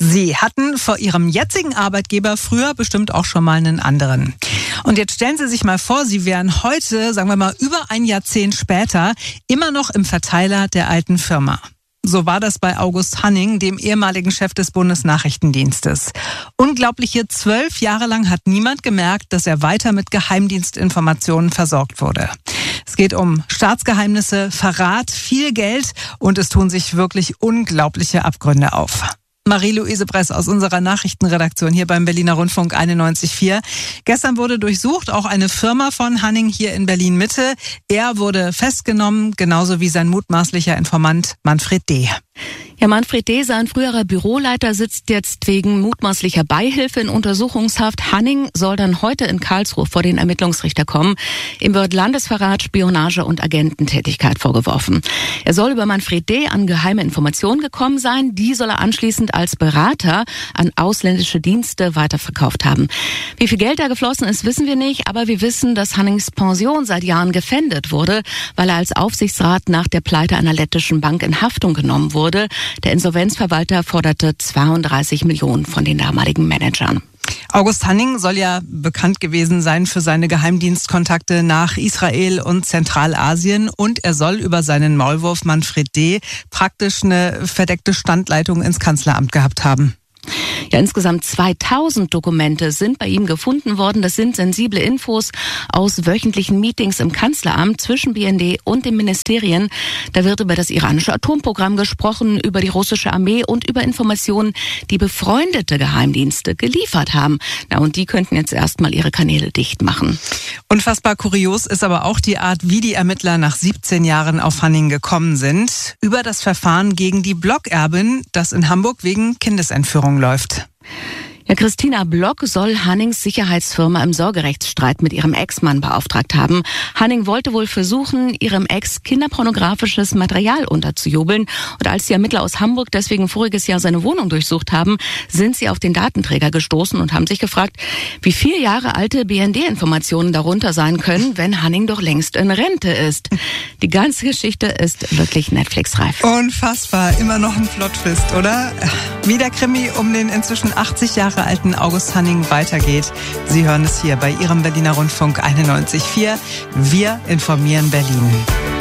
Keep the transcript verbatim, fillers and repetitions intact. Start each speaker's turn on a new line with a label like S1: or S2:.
S1: Sie hatten vor Ihrem jetzigen Arbeitgeber früher bestimmt auch schon mal einen anderen. Und jetzt stellen Sie sich mal vor, Sie wären heute, sagen wir mal, über ein Jahrzehnt später immer noch im Verteiler der alten Firma. So war das bei August Hanning, dem ehemaligen Chef des Bundesnachrichtendienstes. Unglaubliche zwölf Jahre lang hat niemand gemerkt, dass er weiter mit Geheimdienstinformationen versorgt wurde. Es geht um Staatsgeheimnisse, Verrat, viel Geld und es tun sich wirklich unglaubliche Abgründe auf. Marie-Louise Bress aus unserer Nachrichtenredaktion hier beim Berliner Rundfunk einundneunzig Komma vier. Gestern wurde durchsucht, auch eine Firma von Hanning hier in Berlin-Mitte. Er wurde festgenommen, genauso wie sein mutmaßlicher Informant Manfred D.
S2: Ja, Manfred D., sein früherer Büroleiter, sitzt jetzt wegen mutmaßlicher Beihilfe in Untersuchungshaft. Hanning soll dann heute in Karlsruhe vor den Ermittlungsrichter kommen. Ihm wird Landesverrat, Spionage und Agententätigkeit vorgeworfen. Er soll über Manfred D. an geheime Informationen gekommen sein. Die soll er anschließend als Berater an ausländische Dienste weiterverkauft haben. Wie viel Geld da geflossen ist, wissen wir nicht. Aber wir wissen, dass Hannings Pension seit Jahren gefändet wurde, weil er als Aufsichtsrat nach der Pleite einer lettischen Bank in Haftung genommen wurde. Der Insolvenzverwalter forderte zweiunddreißig Millionen von den damaligen Managern.
S1: August Hanning soll ja bekannt gewesen sein für seine Geheimdienstkontakte nach Israel und Zentralasien und er soll über seinen Maulwurf Manfred D. praktisch eine verdeckte Standleitung ins Kanzleramt gehabt haben.
S2: Ja, insgesamt zweitausend Dokumente sind bei ihm gefunden worden. Das sind sensible Infos aus wöchentlichen Meetings im Kanzleramt zwischen B N D und den Ministerien. Da wird über das iranische Atomprogramm gesprochen, über die russische Armee und über Informationen, die befreundete Geheimdienste geliefert haben. Na, und die könnten jetzt erstmal ihre Kanäle dicht machen.
S1: Unfassbar kurios ist aber auch die Art, wie die Ermittler nach siebzehn Jahren auf Hanning gekommen sind. Über das Verfahren gegen die Blockerbin, das in Hamburg wegen Kindesentführung läuft.
S2: Ja, Christina Block soll Hannings Sicherheitsfirma im Sorgerechtsstreit mit ihrem Ex-Mann beauftragt haben. Hanning wollte wohl versuchen, ihrem Ex kinderpornografisches Material unterzujubeln. Und als die Ermittler aus Hamburg deswegen voriges Jahr seine Wohnung durchsucht haben, sind sie auf den Datenträger gestoßen und haben sich gefragt, wie vier Jahre alte B N D-Informationen darunter sein können, wenn Hanning doch längst in Rente ist. Die ganze Geschichte ist wirklich Netflix-reif.
S1: Unfassbar, immer noch ein Plot-Twist, oder? Wie der Krimi um den inzwischen achtzig Jahre alten August Hanning weitergeht. Sie hören es hier bei Ihrem Berliner Rundfunk einundneunzig Komma vier. Wir informieren Berlin.